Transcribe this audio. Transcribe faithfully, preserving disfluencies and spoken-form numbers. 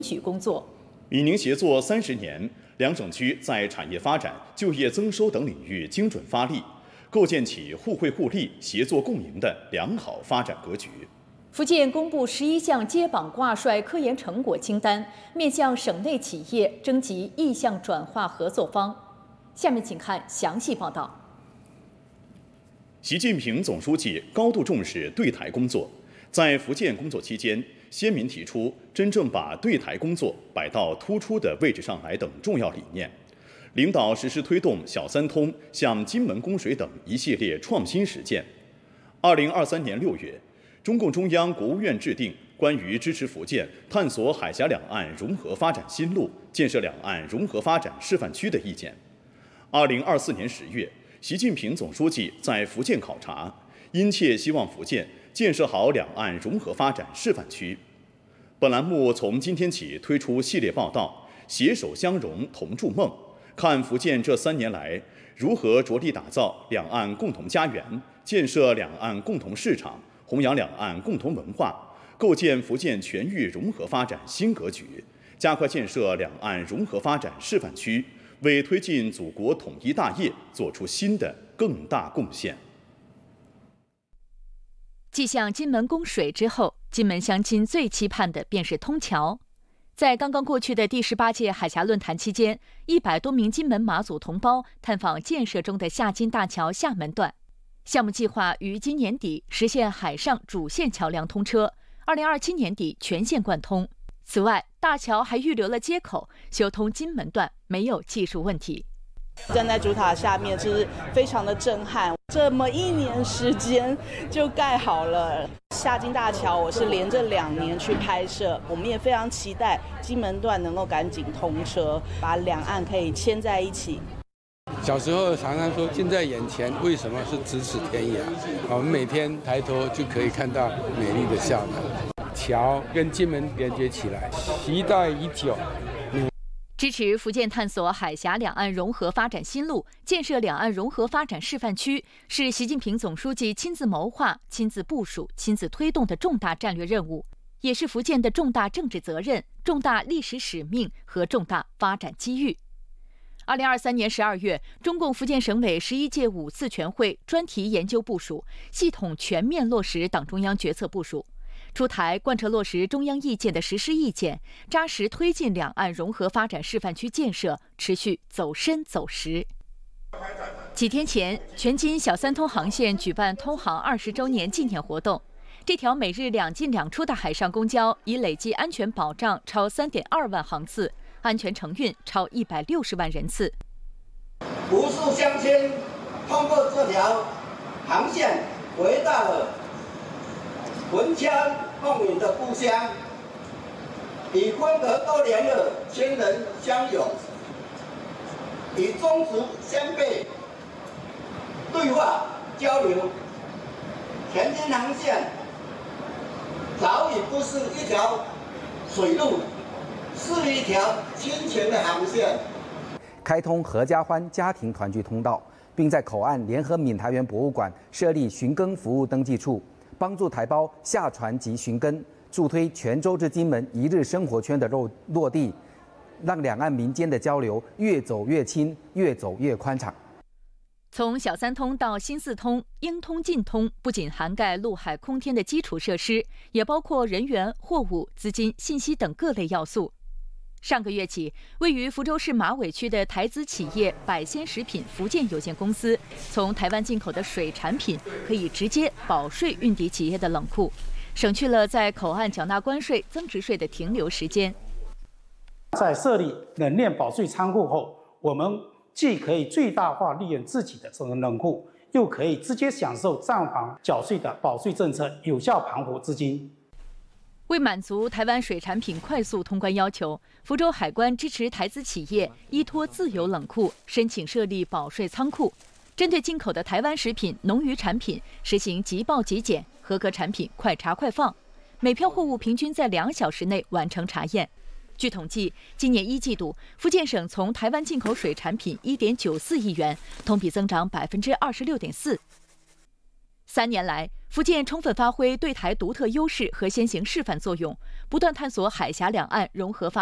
举工作。 与宁协作三十年，两省区在产业发展、就业增收等领域精准发力，构建起互惠互利、协作共赢的良好发展格局。 福建公布十一项接榜挂帅科研成果清单，面向省内企业征集意向转化合作方。下面请看详细报道。习近平总书记高度重视对台工作，在福建工作期间，鲜明提出真正把对台工作摆到突出的位置上来等重要理念，领导实施推动小三通、向金门供水等一系列创新实践。二零二三年六月，中共中央、国务院制定关于支持福建探索海峡两岸融合发展新路、建设两岸融合发展示范区的意见。二零二四年十月，习近平总书记在福建考察，殷切希望福建建设好两岸融合发展示范区。本栏目从今天起推出系列报道，携手相融，同筑梦，看福建这三年来如何着力打造两岸共同家园，建设两岸共同市场，弘扬两岸共同文化，构建福建全域融合发展新格局，加快建设两岸融合发展示范区，为推进祖国统一大业做出新的更大贡献。 继向金门供水之后，金门乡亲最期盼的便是通桥。在刚刚过去的第十八届海峡论坛期间，一百多名金门马祖同胞探访建设中的下金大桥厦门段。项目计划于今年底实现海上主线桥梁通车，二零二七年底全线贯通。此外，大桥还预留了接口，修通金门段没有技术问题。 站在主塔下面，就是非常的震撼。这么一年时间就盖好了下金大桥，我是连着两年去拍摄，我们也非常期待金门段能够赶紧通车，把两岸可以牵在一起。 小时候常常说近在眼前，为什么是咫尺天涯？我们每天抬头就可以看到美丽的厦门，桥跟金门连接起来，期待已久。 支持福建探索海峡两岸融合发展新路，建设两岸融合发展示范区，是习近平总书记亲自谋划、亲自部署、亲自推动的重大战略任务，也是福建的重大政治责任、重大历史使命和重大发展机遇。二零二三年十二月，中共福建省委十一届五次全会专题研究部署，系统全面落实党中央决策部署，出台贯彻落实中央意见的实施意见，扎实推进两岸融合发展示范区建设，持续走深走实。几天前，全金小三通航线举办通航二十周年纪念活动。这条每日两进两出的海上公交，已累计安全保障超三点二万航次，安全承运超一百六十万人次。 无数乡亲通过这条航线回到了文枪梦影的故乡，与分隔多年的亲人相拥，与宗族先辈对话交流。全金航线早已不是一条水路，是一条亲情的航线。 开通合家欢家庭团聚通道，并在口岸联合闽台园博物馆设立寻根服务登记处，帮助台胞下船及寻根，助推泉州至金门一日生活圈的落落地，让两岸民间的交流越走越亲，越走越宽敞。 从小三通到新四通，应通尽通不仅涵盖陆海空天的基础设施，也包括人员、货物、资金、信息等各类要素。上个月起，位于福州市马尾区的台资企业百鲜食品福建有限公司，从台湾进口的水产品可以直接保税运抵企业的冷库，省去了在口岸缴纳关税、增值税的停留时间。 在设立冷链保税仓库后，我们既可以最大化利用自己的这个冷库，又可以直接享受账房缴税的保税政策，有效盘活资金。 为满足台湾水产品快速通关要求，福州海关支持台资企业依托自有冷库申请设立保税仓库，针对进口的台湾食品、农渔产品实行即报即检，合格产品快查快放，每票货物平均在两小时内完成查验。据统计，今年一季度，福建省从台湾进口水产品一点九四亿元，同比增长百分之二十六点四。 三年来，福建充分发挥对台独特优势和先行示范作用，不断探索海峡两岸融合发